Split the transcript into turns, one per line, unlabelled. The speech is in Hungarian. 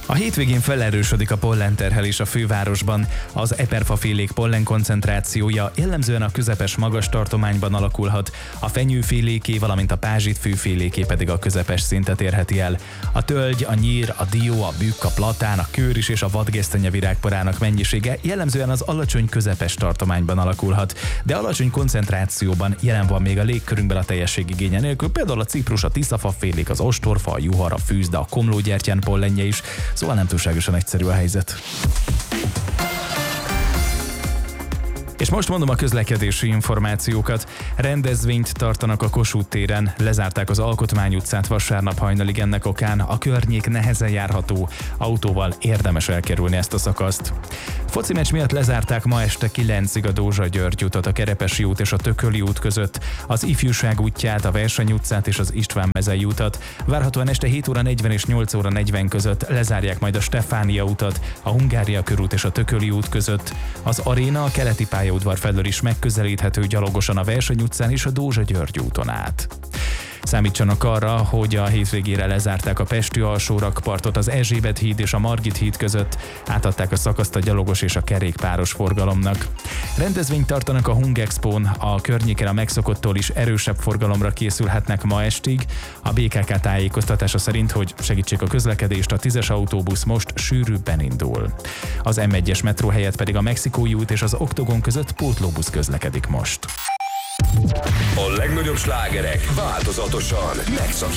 A hétvégén felerősödik a pollenterhelés a fővárosban. Az eperfafélék pollen koncentrációja jellemzően a közepes magas tartományban alakulhat, a fenyőféléké, valamint a pázsitfőféléké pedig a közepes szintet érheti el. A tölgy, a nyír, a dió, a bükk, a platán, a kőris és a vadgesztenye virágporának mennyisége jellemzően az alacsony közepes tartományban alakulhat, de alacsony koncentrációban jelen van még a légkörünkben a teljesség igénye nélkül, például a ciprus, a tiszafafélék, az ostorfa, a juhar, a fűzde, a komlógyertyán pollenje is. Szóval nem túlságosan egyszerű a helyzet. És most mondom a közlekedési információkat. Rendezvényt tartanak a Kossuth téren, lezárták az Alkotmány utcát vasárnap hajnalig, ennek okán a környék nehezen járható, autóval érdemes elkerülni ezt a szakaszt. Foci meccs miatt lezárták ma este 9-ig a Dózsa-György utat, a Kerepesi út és a Tököli út között, az Ifjúság útját, a Verseny utcát és az István mezei utat. Várhatóan este 7 óra 40 és 8 óra 40 között lezárják majd a Stefánia utat, a Hungária körút és a Tököli út között. Az aréna a keleti pályaudvar felől is megközelíthető gyalogosan a Verseny utcán és a Dózsa-György úton át. Számítsanak arra, hogy a hétvégére lezárták a Pesti alsórakpartot, az Erzsébet híd és a Margit híd között, átadták a szakaszt a gyalogos és a kerékpáros forgalomnak. Rendezvényt tartanak a Hungexpón, a környéken a megszokottól is erősebb forgalomra készülhetnek ma estig. A BKK tájékoztatása szerint, hogy segítsék a közlekedést, a 10-es autóbusz most sűrűbben indul. Az M1-es metró helyett pedig a Mexikói út és az Oktogon között pótlóbusz közlekedik most.
A legnagyobb slágerek változatosan megszakítják.